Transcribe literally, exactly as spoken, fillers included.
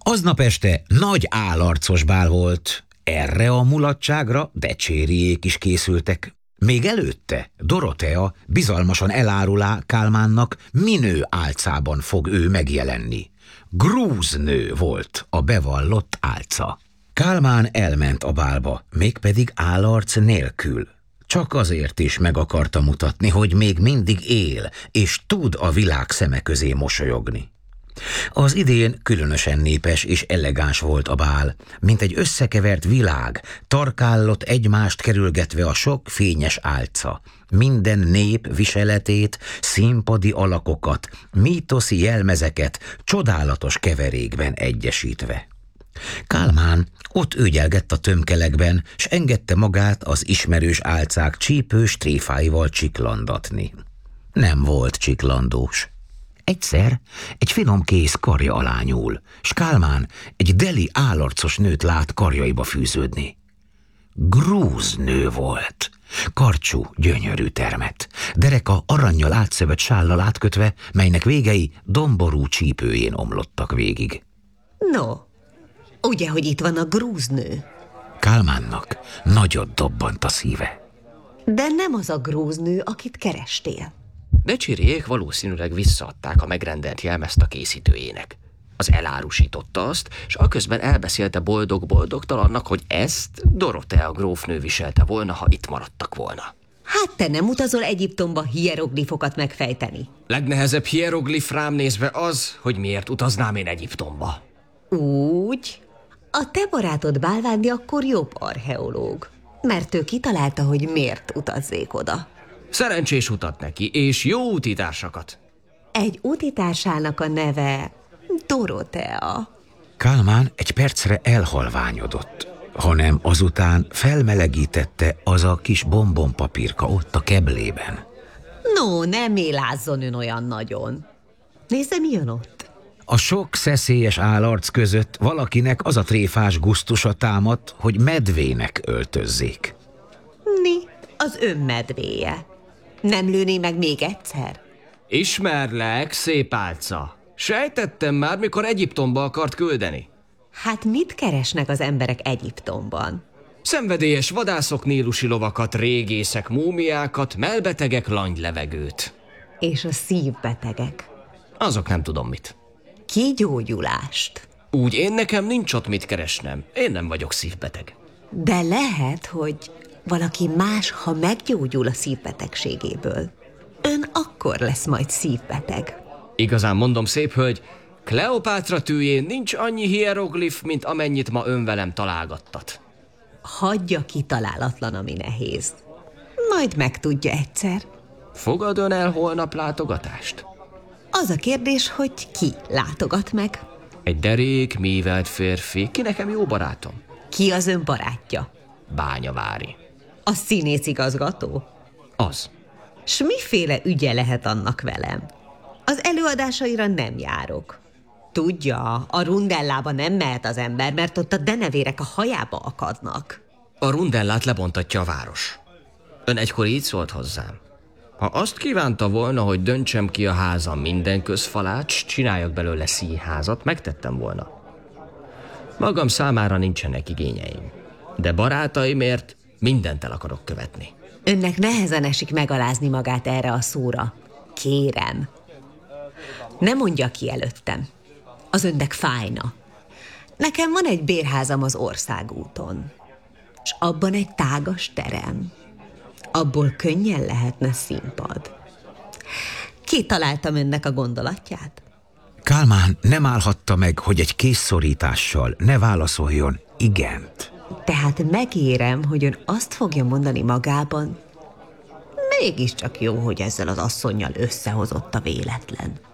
Aznap este nagy álarcos bál volt. Erre a mulatságra Decsériék is készültek. Még előtte Dorotea bizalmasan elárulá Kálmánnak, minő álcában fog ő megjelenni. Grúznő volt a bevallott álca. Kálmán elment a bálba, mégpedig álarc nélkül. Csak azért is meg akarta mutatni, hogy még mindig él, és tud a világ szeme közé mosolyogni. Az idén különösen népes és elegáns volt a bál, mint egy összekevert világ, tarkállott egymást kerülgetve a sok fényes álca, minden nép viseletét, színpadi alakokat, mítoszi jelmezeket csodálatos keverékben egyesítve. Kálmán ott ügyelgett a tömkelekben, s engedte magát az ismerős álcák csípős tréfáival csiklandatni. Nem volt csiklandós. Egyszer egy finom kéz karja alá nyúl, s Kálmán egy deli álarcos nőt lát karjaiba fűződni. Grúznő volt, karcsú, gyönyörű termet, dereka arannyal átszövött sállal átkötve, melynek végei domború csípőjén omlottak végig. No, ugye, hogy itt van a grúznő? Kálmánnak nagyot dobbant a szíve. De nem az a grúznő, akit kerestél. Decsériék valószínűleg visszaadták a megrendelt jelmezt a készítőjének. Az elárusította azt, és aközben elbeszélte boldog-boldogtalannak, hogy ezt Dorotea grófnő viselte volna, ha itt maradtak volna. Hát te nem utazol Egyiptomba hieroglifokat megfejteni? Legnehezebb hieroglif rám nézve az, hogy miért utaznám én Egyiptomba. Úgy? A te barátod Bálvándi akkor jobb archeológ, mert ő kitalálta, hogy miért utazzék oda. Szerencsés utat neki, és jó útitársakat. Egy útitársának a neve Dorotea. Kálmán egy percre elhalványodott, hanem azután felmelegítette az a kis bombonpapírka ott a keblében. No, nem élázzon ön olyan nagyon. Nézze, mi jön ott. A sok szeszélyes állarc között valakinek az a tréfás gusztusa támadt, hogy medvének öltözzék. Mi? Az ön medvéje. Nem lőné meg még egyszer? Ismerlek, szép álca. Sejtettem már, mikor Egyiptomba akart küldeni. Hát mit keresnek az emberek Egyiptomban? Szenvedélyes vadászok, nílusi lovakat, régészek, múmiákat, melbetegek, langylevegőt. És a szívbetegek? Azok nem tudom mit. Kigyógyulást? Úgy én nekem nincs ott mit keresnem. Én nem vagyok szívbeteg. De lehet, hogy valaki más, ha meggyógyul a szívbetegségéből, ön akkor lesz majd szívbeteg. Igazán mondom, szép hölgy, Kleopátra tűjén nincs annyi hieroglif, mint amennyit ma ön velem találgattat. Hagyja kitalálatlan, ami nehéz. Majd megtudja egyszer. Fogad ön el holnap látogatást? Az a kérdés, hogy ki látogat meg. Egy derék, mívelt férfi, ki nekem jó barátom. Ki az ön barátja? Bányavári. A színészigazgató? Az. S miféle ügye lehet annak velem? Az előadásaira nem járok. Tudja, a rundellába nem mehet az ember, mert ott a denevérek a hajába akadnak. A rundellát lebontatja a város. Ön egykor így szólt hozzám. Ha azt kívánta volna, hogy döntsem ki a házam minden közfalát, s csináljak belőle színházat, megtettem volna. Magam számára nincsenek igényeim, de barátaimért mindent el akarok követni. Önnek nehezen esik megalázni magát erre a szóra. Kérem. Ne mondja ki előttem. Az önnek fájna. Nekem van egy bérházam az országúton, és abban egy tágas terem. Abból könnyen lehetne színpad. Kitaláltam önnek a gondolatját? Kálmán nem állhatta meg, hogy egy készszorítással ne válaszoljon igent. Tehát megérem, hogy ön azt fogja mondani magában, mégiscsak jó, hogy ezzel az asszonnyal összehozott a véletlen.